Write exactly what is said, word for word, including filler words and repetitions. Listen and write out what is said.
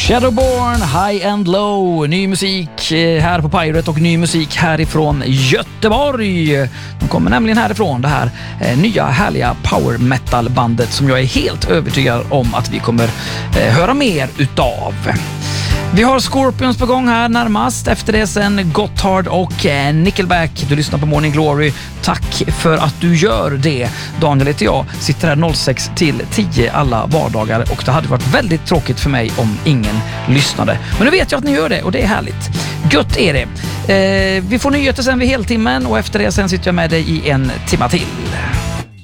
Shadowborn, High and Low, ny musik här på Pirate och ny musik härifrån Göteborg. De kommer nämligen härifrån, det här nya härliga power metal bandet som jag är helt övertygad om att vi kommer höra mer utav. Vi har Scorpions på gång här närmast. Efter det sen Gotthard och Nickelback. Du lyssnar på Morning Glory. Tack för att du gör det. Daniel heter jag. Sitter här sex till tio alla vardagar. Och det hade varit väldigt tråkigt för mig om ingen lyssnade. Men nu vet jag att ni gör det och det är härligt. Gött är det. Eh, vi får nyheter sen vid heltimmen. Och efter det sen sitter jag med dig i en timma till.